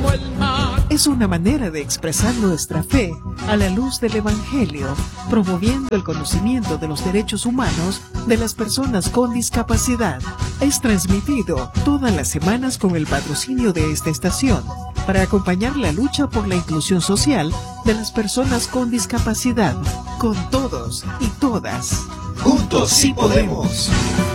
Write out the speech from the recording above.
como el mar. Es una manera de expresar nuestra fe a la luz del Evangelio, promoviendo el conocimiento de los derechos humanos de las personas con discapacidad. Es transmitido todas las semanas con el patrocinio de esta estación, para acompañar la lucha por la inclusión social de las personas con discapacidad, con todos y todas. Juntos sí podemos.